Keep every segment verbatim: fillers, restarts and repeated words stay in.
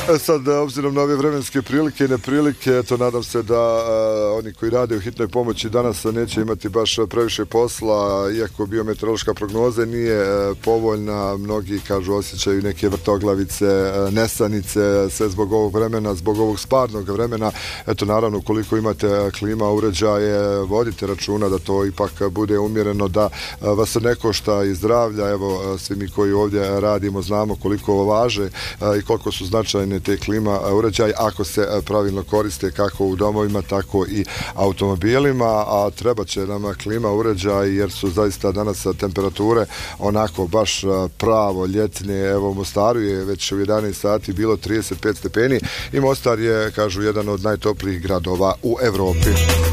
E sad, obzirom na ove vremenske prilike i neprilike, eto, nadam se da a, oni koji rade u hitnoj pomoći danas neće imati baš previše posla, iako biometeorološka prognoza nije a, povoljna, mnogi kažu osjećaju neke vrtoglavice, a, nesanice, sve zbog ovog vremena, zbog ovog sparnog vremena. Eto, naravno, ukoliko imate klima uređaje, vodite računa da to ipak bude umjereno, da a, vas ne košta i zdravlja. Evo, a, svi mi koji ovdje radimo znamo koliko ovo važe a, i koliko su značajne te klima uređaj ako se pravilno koriste kako u domovima tako i automobilima, a treba će nam klima uređaj jer su zaista danas temperature onako baš pravo ljetne. Evo, u Mostaru je već u jedanaest sati bilo trideset pet stepeni i Mostar je, kažu, jedan od najtoplijih gradova u Evropi.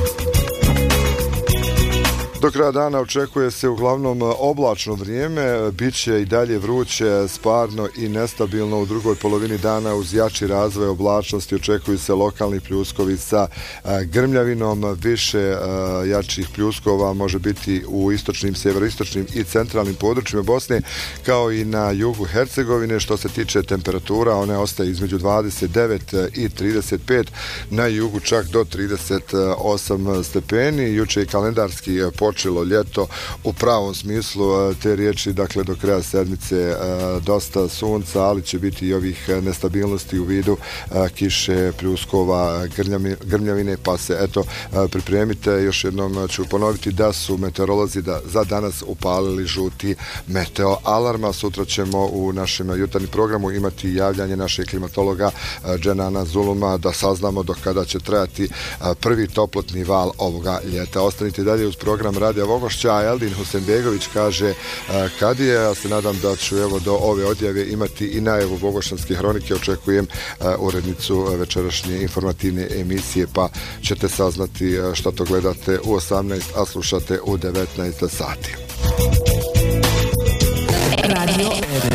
Do kraja dana očekuje se uglavnom oblačno vrijeme, bit će i dalje vruće, sparno i nestabilno. U drugoj polovini dana uz jači razvoj oblačnosti očekuju se lokalni pljuskovi sa grmljavinom. Više jačih pljuskova može biti u istočnim, sjeveroistočnim i centralnim područjima Bosne, kao i na jugu Hercegovine. Što se tiče temperatura, one ostaje između dvadeset devet i trideset pet, na jugu čak do trideset osam stepeni. Juče je kalendarski počelo ljeto u pravom smislu te riječi, dakle do kraja sedmice dosta sunca, ali će biti i ovih nestabilnosti u vidu kiše, pljuskova, grmljavine, pa se eto pripremite. Još jednom ću ponoviti da su meteorolozi da za danas upalili žuti meteo alarma. Sutra ćemo u našem jutarnjem programu imati javljanje našeg klimatologa Dženana Zuluma da saznamo do kada će trajati prvi toplotni val ovoga ljeta. Ostanite dalje uz program Radija Vogošća. Eldin Husenbegović kaže kad je, ja se nadam da ću evo do ove odjave imati i najavu Vogošćanske hronike. Očekujem urednicu večerašnje informativne emisije, pa ćete saznati što to gledate u osamnaest, a slušate u devetnaest sati. Radio